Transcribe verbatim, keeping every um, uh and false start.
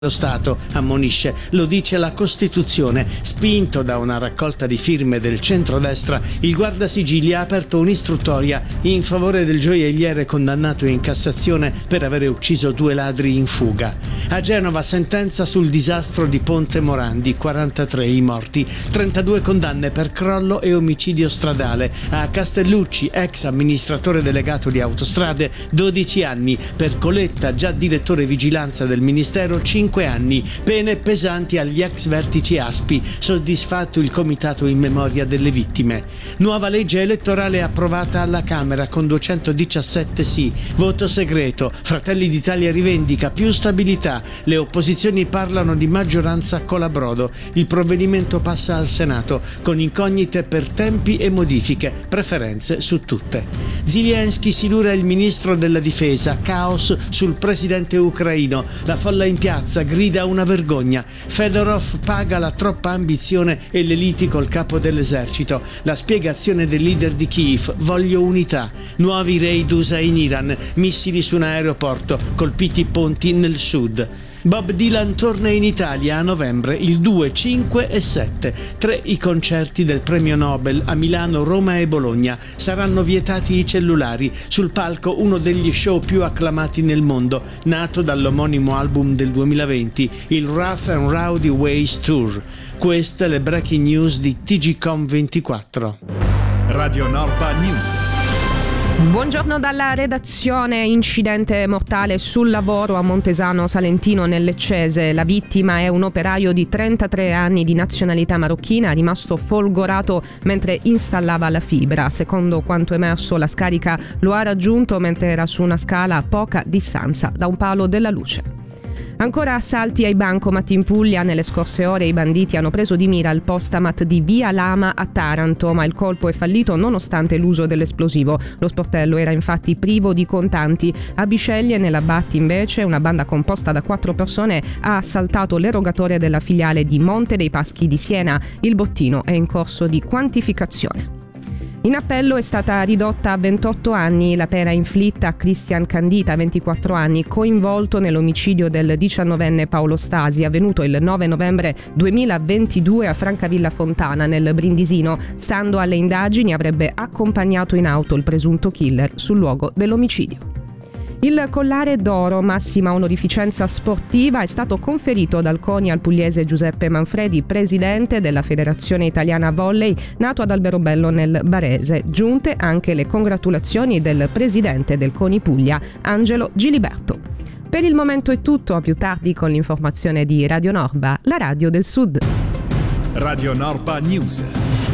Lo Stato, ammonisce, lo dice la Costituzione. Spinto da una raccolta di firme del centrodestra, il Guardasigilli ha aperto un'istruttoria in favore del gioielliere condannato in Cassazione per aver ucciso due ladri in fuga. A Genova sentenza sul disastro di Ponte Morandi, quarantatré i morti, trentadue condanne per crollo e omicidio stradale. A Castellucci, ex amministratore delegato di Autostrade, dodici anni, per Coletta, già direttore vigilanza del Ministero, cinque anni, pene pesanti agli ex vertici A S P I, soddisfatto il comitato in memoria delle vittime. Nuova legge elettorale approvata alla Camera con duecentodiciassette sì, voto segreto, Fratelli d'Italia rivendica più stabilità, le opposizioni parlano di maggioranza colabrodo, il provvedimento passa al Senato con incognite per tempi e modifiche, preferenze su tutte. Zelensky si dura il ministro della difesa, caos sul presidente ucraino, la folla in piazza grida una vergogna. Fedorov paga la troppa ambizione e le liti col capo dell'esercito. La spiegazione del leader di Kiev: voglio unità. Nuovi raid U S A in Iran, missili su un aeroporto, colpiti ponti nel sud. Bob Dylan torna in Italia a novembre, il due, cinque e sette. Tre i concerti del premio Nobel a Milano, Roma e Bologna. Saranno vietati i cellulari. Sul palco uno degli show più acclamati nel mondo, nato dall'omonimo album del duemilaventi, il Rough and Rowdy Ways Tour. Queste le breaking news di T G Com ventiquattro. Radio Norpa News. Buongiorno dalla redazione. Incidente mortale sul lavoro a Montesano Salentino nel Leccese. La vittima è un operaio di trentatré anni di nazionalità marocchina, rimasto folgorato mentre installava la fibra. Secondo quanto emerso, la scarica lo ha raggiunto mentre era su una scala a poca distanza da un palo della luce. Ancora assalti ai bancomat in Puglia. Nelle scorse ore i banditi hanno preso di mira il postamat di Via Lama a Taranto, ma il colpo è fallito nonostante l'uso dell'esplosivo. Lo sportello era infatti privo di contanti. A Bisceglie, nella Batti, invece, una banda composta da quattro persone ha assaltato l'erogatore della filiale di Monte dei Paschi di Siena. Il bottino è in corso di quantificazione. In appello è stata ridotta a ventotto anni la pena inflitta a Cristian Candita, ventiquattro anni, coinvolto nell'omicidio del diciannovenne Paolo Stasi, avvenuto il nove novembre duemilaventidue a Francavilla Fontana, nel Brindisino. Stando alle indagini, avrebbe accompagnato in auto il presunto killer sul luogo dell'omicidio. Il collare d'oro, massima onorificenza sportiva, è stato conferito dal CONI al pugliese Giuseppe Manfredi, presidente della Federazione Italiana Volley, nato ad Alberobello nel Barese. Giunte anche le congratulazioni del presidente del CONI Puglia, Angelo Giliberto. Per il momento è tutto, a più tardi con l'informazione di Radio Norba, la radio del Sud. Radio Norpa News.